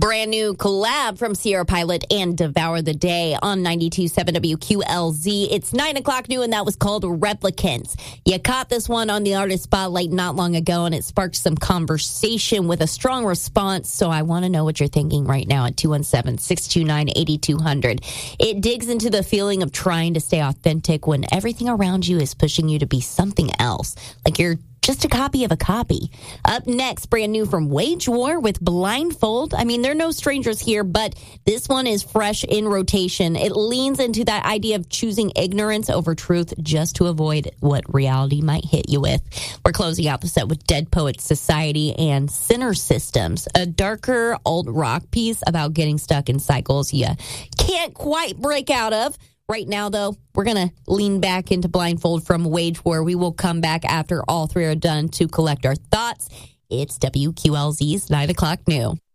Brand new collab from Sierra Pilot and Devour the Day on 92.7 WQLZ. It's 9 o'clock new, and that was called Replicants. You caught this one on the Artist Spotlight not long ago, and it sparked some conversation with a strong response. So I want to know what you're thinking right now at 217-629-8200. It digs into the feeling of trying to stay authentic when everything around you is pushing you to be something else, like you're just a copy of a copy. Up next, brand new from Wage War with Blindfold. I mean, they're no strangers here, but this one is fresh in rotation. It leans into that idea of choosing ignorance over truth just to avoid what reality might hit you with. We're closing out the set with Dead Poets Society and Sinner Systems, a darker alt rock piece about getting stuck in cycles you can't quite break out of. Right now, though, we're going to lean back into Blindfold from Wage War. We will come back after all three are done to collect our thoughts. It's WQLZ's 9 o'clock new.